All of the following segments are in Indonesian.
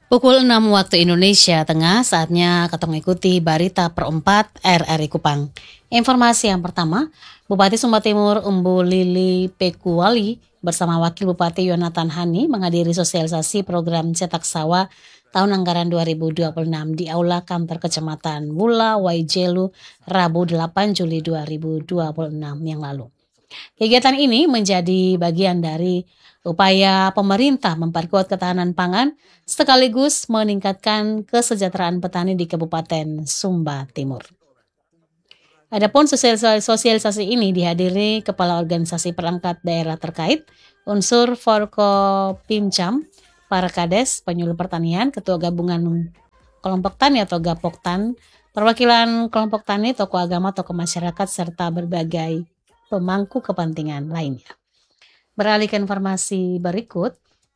Pukul 6 waktu Indonesia Tengah, saatnya ketong ikuti Barita Per 4 RRI Kupang. Informasi yang pertama, Bupati Sumba Timur Umbu Lili Pekuwali bersama Wakil Bupati Yonatan Hani menghadiri sosialisasi program cetak sawah tahun anggaran 2026 di Aula Kantor Kecamatan Wula Waijelu Rabu 8 Juli 2026 yang lalu. Kegiatan ini menjadi bagian dari upaya pemerintah memperkuat ketahanan pangan sekaligus meningkatkan kesejahteraan petani di Kabupaten Sumba Timur. Adapun sosialisasi ini dihadiri Kepala Organisasi Perangkat Daerah terkait, unsur Forkopimcam, para kades, penyuluh pertanian, Ketua Gabungan Kelompok Tani atau Gapoktan, perwakilan kelompok tani, tokoh agama, tokoh masyarakat, serta berbagai pemangku kepentingan lainnya. Beralih ke informasi berikut,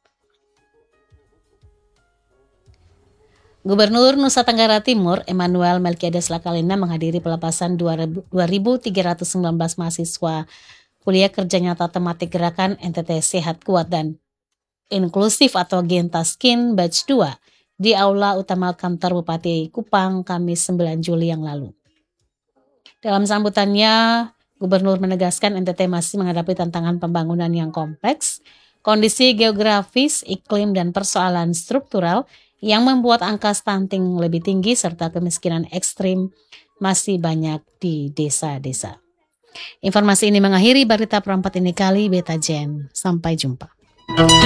Gubernur Nusa Tenggara Timur Emmanuel Melkiades Lakalina menghadiri pelepasan 2.319 mahasiswa kuliah kerja nyata tematik gerakan NTT Sehat Kuat dan Inklusif atau Gentaskin Batch 2 di Aula Utama Kantor Bupati Kupang Kamis 9 Juli yang lalu. Dalam sambutannya, Gubernur menegaskan NTT masih menghadapi tantangan pembangunan yang kompleks, kondisi geografis, iklim, dan persoalan struktural yang membuat angka stunting lebih tinggi serta kemiskinan ekstrim masih banyak di desa-desa. Informasi ini mengakhiri Barita Per 4 ini kali Beta Jen. Sampai jumpa.